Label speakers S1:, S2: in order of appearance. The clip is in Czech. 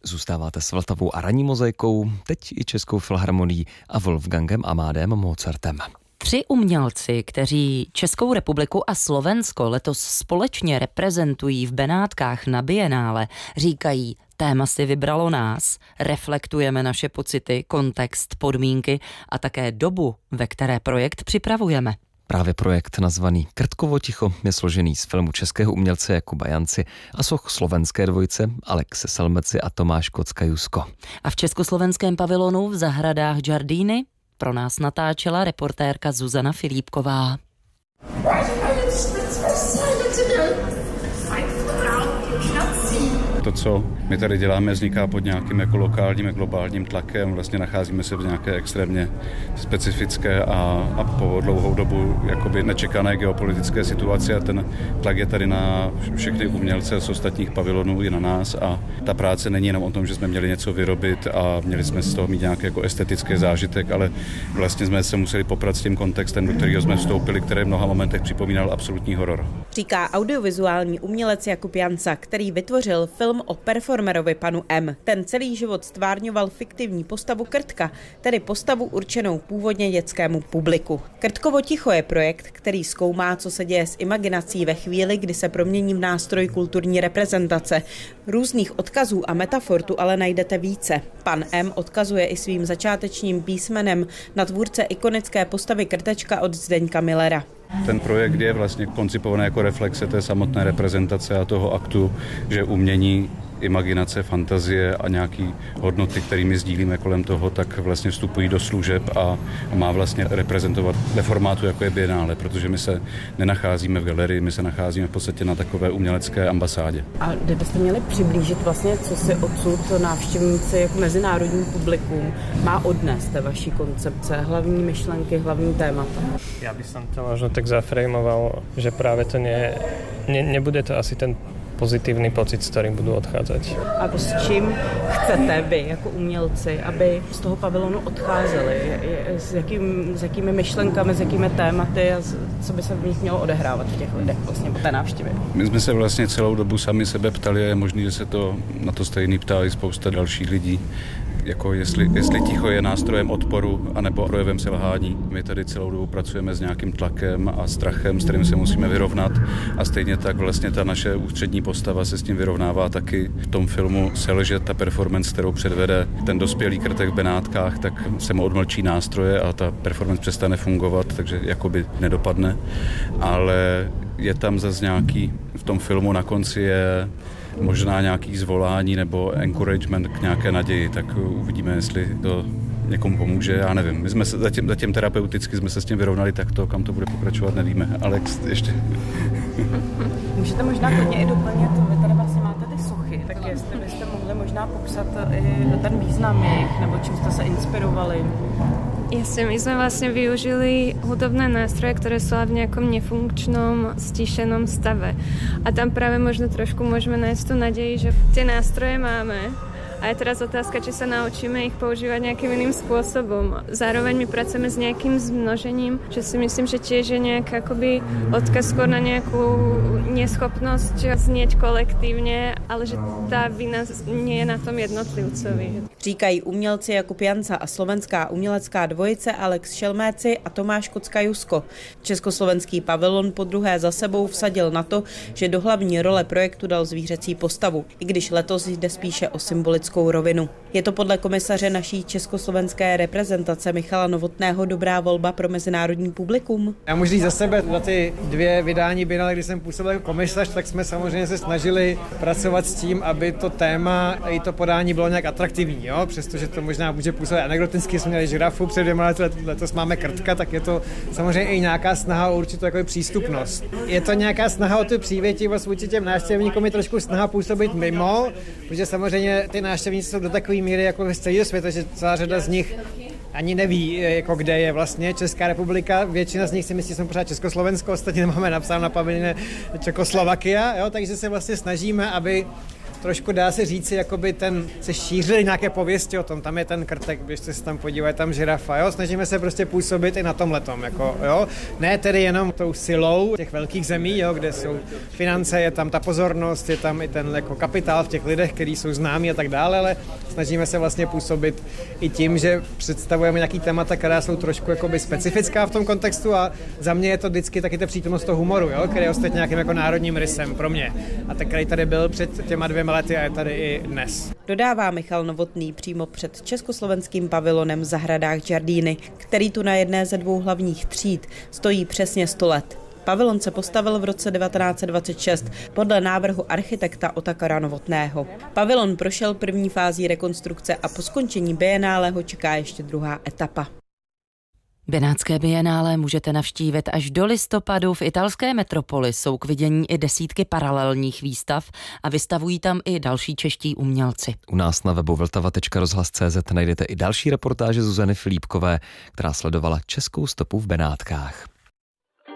S1: Zůstáváte s Vltavou a ranní mozaikou, teď i Českou filharmonií a Wolfgangem Amadem Mozartem.
S2: 3 umělci, kteří Českou republiku a Slovensko letos společně reprezentují v Benátkách na Bienále, říkají: téma si vybralo nás, reflektujeme naše pocity, kontext, podmínky a také dobu, ve které projekt připravujeme.
S1: Právě projekt nazvaný Krtkovo ticho je složený z filmu českého umělce Jakuba Janci a soch slovenské dvojice Alexe Selmeci a Tomáš Kocka-Jusko.
S2: A v československém pavilonu v zahradách Giardini pro nás natáčela reportérka Zuzana Filipková.
S3: To, co my tady děláme, vzniká pod nějakým jako lokálním a globálním tlakem. Vlastně nacházíme se v nějaké extrémně specifické a po dlouhou dobu jakoby nečekané geopolitické situaci a ten tlak je tady na všechny umělce z ostatních pavilonů i na nás a ta práce není jenom o tom, že jsme měli něco vyrobit a měli jsme z toho mít nějaký jako estetický zážitek, ale vlastně jsme se museli poprat s tím kontextem, do kterého jsme vstoupili, který v mnoha momentech připomínal absolutní horor.
S4: Říká audiovizuální umělec Jakub Janca, který vytvořil film o performerovi panu M. Ten celý život stvárňoval fiktivní postavu Krtka, tedy postavu určenou původně dětskému publiku. Krtkovo ticho je projekt, který zkoumá, co se děje s imaginací ve chvíli, kdy se promění v nástroj kulturní reprezentace. Různých odkazů a metafor tu ale najdete více. Pan M odkazuje i svým začátečním písmenem na tvůrce ikonické postavy Krtečka od Zdeňka Millera.
S3: Ten projekt je vlastně koncipovaný jako reflexe té samotné reprezentace a toho aktu, že umění, imaginace, fantazie a nějaký hodnoty, kterými sdílíme kolem toho, tak vlastně vstupují do služeb a má vlastně reprezentovat ve formátu, jako je Bienále, protože my se nenacházíme v galerii, my se nacházíme v podstatě na takové umělecké ambasádě.
S5: A kdybyste měli přiblížit vlastně, co si odsud návštěvníci jako mezinárodní publikum má odnést té vaší koncepce, hlavní myšlenky, hlavní témata?
S6: Ja by som to možno tak zafrejmoval, že práve to nebude to asi ten pozitívny pocit, s ktorým budú odchádzať.
S5: A s čím chcete vy jako umělci, aby z toho pavilonu odcházeli? S jakými myšlenkami, s jakými tématy a co by se v nich mělo odehrávat v těch lidech vlastně po té návštěvě?
S3: My jsme se vlastně celou dobu sami sebe ptali a je možný, že se to na to stejný ptali spousta dalších lidí. Jako jestli ticho je nástrojem odporu anebo projevem selhání. My tady celou dobu pracujeme s nějakým tlakem a strachem, s kterým se musíme vyrovnat a stejně tak vlastně ta naše ústřední postava se s tím vyrovnává taky. V tom filmu selže ta performance, kterou předvede ten dospělý Krtek v Benátkách, tak se mu odmlčí nástroje a ta performance přestane fungovat, takže jakoby nedopadne. Ale je tam zase nějaký, v tom filmu na konci je možná nějaký zvolání nebo encouragement k nějaké naději, tak uvidíme, jestli to někomu pomůže, já nevím. My jsme se zatím terapeuticky jsme se s tím vyrovnali, tak to, kam to bude pokračovat, nevíme. Alex, ještě.
S5: Můžete možná hodně i doplnit, vy tady vlastně máte ty sochy, tak jestli byste mohli možná popsat i ten význam jejich, nebo čím jste se inspirovali?
S7: Jasne, my sme vlastne využili hudobné nástroje, ktoré sú v nejakom nefunkčnom, stíšenom stave. A tam práve možno trošku môžeme nájsť tú nádej, že tie nástroje máme. A je teraz otázka, či sa naučíme ich používať nejakým iným spôsobom. Zároveň my pracujeme s nejakým zmnožením, čo si myslím, že tiež je nejaký akoby odkaz skôr na nejakú neschopnosť znieť kolektívne, ale že tá vina nie je na tom jednotlivcovi.
S4: Říkají umělci Jakub Janca a slovenská umělecká dvojice Alex Selmeci a Tomáš Kocka-Jusko. Československý pavilon podruhé za sebou vsadil na to, že do hlavní role projektu dal zvířecí postavu, i když letos jde spíše o symbolickou rovinu. Je to podle komisaře naší československé reprezentace Michala Novotného dobrá volba pro mezinárodní publikum?
S8: Já můžu říct za sebe, za ty 2 vydání Bienále, kdy jsem působil jako komisař, tak jsme samozřejmě se snažili pracovat s tím, aby to téma i to podání bylo nějak atraktivní, jo? Přestože to možná může působit anekdoticky, jsme měli žirafu před 2 lety, letos máme Krtka, tak je to samozřejmě i nějaká snaha o určitou jako přístupnost. Je to nějaká snaha o tu přívětivost vůči těm návštěvníkům, je trošku snaha působit mimo, protože samozřejmě ty návštěvníci jsou do takové míry jako z celého světa, že celá řada z nich ani neví, jako kde je vlastně Česká republika. Většina z nich si myslí, že jsme pořád Československo, ostatně nemáme napsáno na pavině Čekoslovakia, jo, takže se vlastně snažíme, aby trošku dá se říci, jakoby se šířily nějaké pověsti o tom, tam je ten krtek, běžte se tam podívat, tam žirafa, jo, snažíme se prostě působit i na tomhletom, jako, jo, ne tedy jenom tou silou těch velkých zemí, jo, kde jsou finance, je tam ta pozornost, je tam i ten jako kapitál v těch lidech, kteří jsou známí a tak dále, ale snažíme se vlastně působit i tím, že představujeme nějaký témata, která jsou trošku jakoby specifická v tom kontextu a za mě je to vždycky taky ta přítomnost toho humoru, jo, který je ostatně nějakým jako národním rysem pro mě. A tak, který tady byl před těma 2 lety a je tady i dnes.
S4: Dodává Michal Novotný přímo před československým pavilonem v zahradách Giardíny, který tu na jedné ze 2 hlavních tříd stojí přesně 100 let. Pavilon se postavil v roce 1926 podle návrhu architekta Otakara Novotného. Pavilon prošel první fází rekonstrukce a po skončení bienále ho čeká ještě druhá etapa.
S2: Benátské bienále můžete navštívit až do listopadu. V italské metropoli jsou k vidění i desítky paralelních výstav a vystavují tam i další čeští umělci.
S1: U nás na webu vltava.rozhlas.cz najdete i další reportáže Zuzany Filipkové, která sledovala českou stopu v Benátkách.